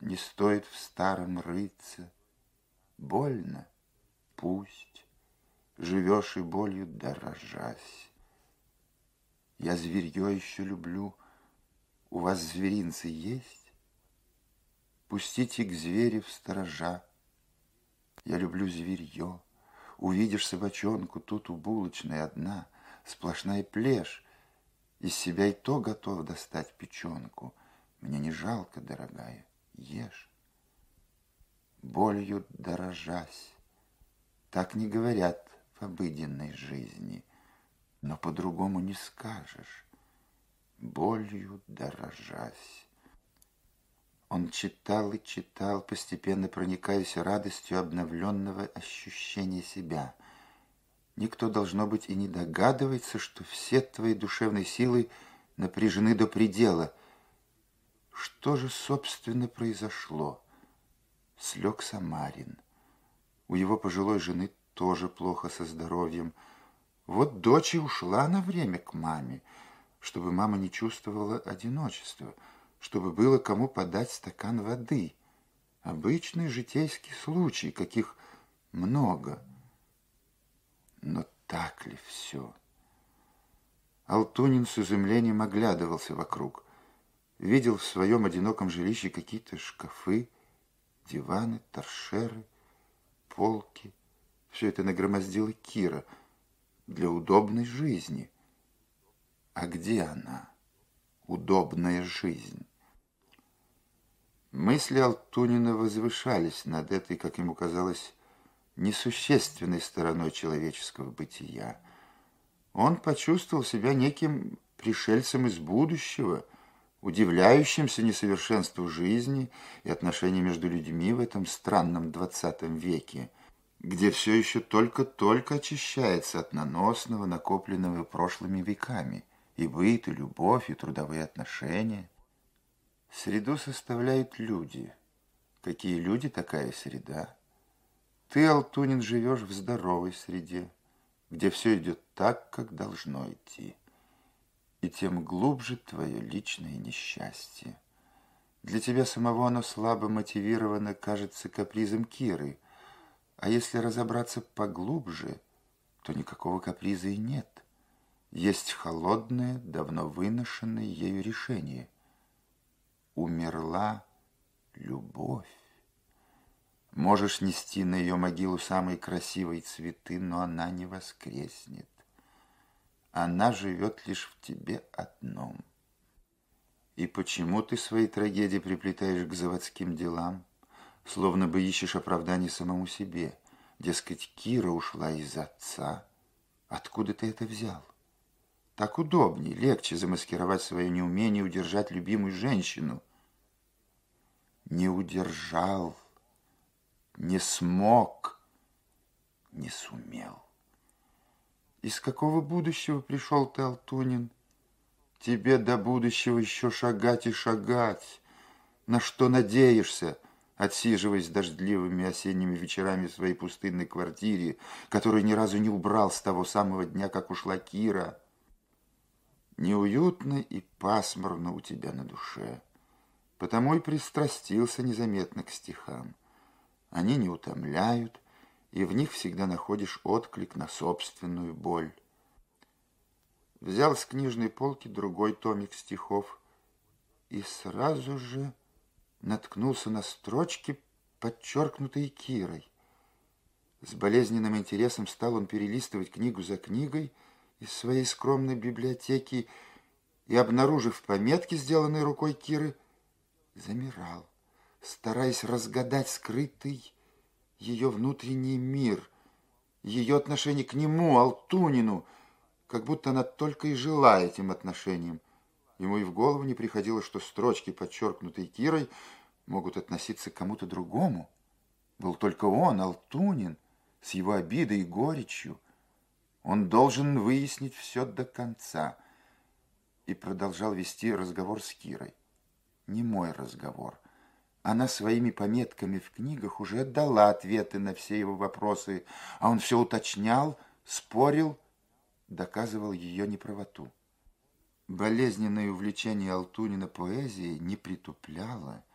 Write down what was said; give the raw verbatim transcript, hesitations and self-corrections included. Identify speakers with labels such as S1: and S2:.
S1: Не стоит в старом рыться. Больно, пусть. Живешь и болью дорожась. Я зверье еще люблю. У вас зверинцы есть? Пустите к зверю в сторожа. Я люблю зверье. Увидишь собачонку, тут у булочной одна, сплошная плешь. Из себя и то готов достать печенку. Мне не жалко, дорогая, ешь. Болью дорожась. Так не говорят в обыденной жизни, но по-другому не скажешь. Болью дорожась. Он читал и читал, постепенно проникаясь радостью обновленного ощущения себя. Никто, должно быть, и не догадывается, что все твои душевные силы напряжены до предела. Что же, собственно, произошло? Слег Самарин. У его пожилой жены тоже плохо со здоровьем. Вот дочь и ушла на время к маме, чтобы мама не чувствовала одиночества, чтобы было кому подать стакан воды. Обычный житейский случай, каких много. Но так ли все? Алтунин с изумлением оглядывался вокруг. Видел в своем одиноком жилище какие-то шкафы, диваны, торшеры, полки. Все это нагромоздила Кира для удобной жизни. А где она, удобная жизнь? Мысли Алтунина возвышались над этой, как ему казалось, несущественной стороной человеческого бытия. Он почувствовал себя неким пришельцем из будущего, удивляющимся несовершенству жизни и отношений между людьми в этом странном двадцатом веке, где все еще только-только очищается от наносного, накопленного прошлыми веками, и быт, и любовь, и трудовые отношения. Среду составляют люди. Какие люди, такая среда. Ты, Алтунин, живешь в здоровой среде, где все идет так, как должно идти. И тем глубже твое личное несчастье. Для тебя самого оно слабо мотивировано, кажется, капризом Киры. А если разобраться поглубже, то никакого каприза и нет. Есть холодное, давно выношенное ею решение. Умерла любовь. Можешь нести на ее могилу самые красивые цветы, но она не воскреснет. Она живет лишь в тебе одном. И почему ты свои трагедии приплетаешь к заводским делам, словно бы ищешь оправдание самому себе? Дескать, Кира ушла из отца. Откуда ты это взял? Так удобнее, легче замаскировать свое неумение удержать любимую женщину. Не удержал. Не смог, не сумел. Из какого будущего пришел ты, Алтунин? Тебе до будущего еще шагать и шагать. На что надеешься, отсиживаясь дождливыми осенними вечерами в своей пустынной квартире, которую ни разу не убрал с того самого дня, как ушла Кира? Неуютно и пасмурно у тебя на душе. Потому и пристрастился незаметно к стихам. Они не утомляют, и в них всегда находишь отклик на собственную боль. Взял с книжной полки другой томик стихов и сразу же наткнулся на строчки, подчеркнутые Кирой. С болезненным интересом стал он перелистывать книгу за книгой из своей скромной библиотеки и, обнаружив пометки, сделанные рукой Киры, замирал, стараясь разгадать скрытый ее внутренний мир, ее отношение к нему, Алтунину, как будто она только и жила этим отношением. Ему и в голову не приходило, что строчки, подчеркнутые Кирой, могут относиться к кому-то другому. Был только он, Алтунин, с его обидой и горечью. Он должен выяснить все до конца. И продолжал вести разговор с Кирой. Не мой разговор. Она своими пометками в книгах уже дала ответы на все его вопросы, а он все уточнял, спорил, доказывал ее неправоту. Болезненное увлечение Алтунина поэзией не притупляло,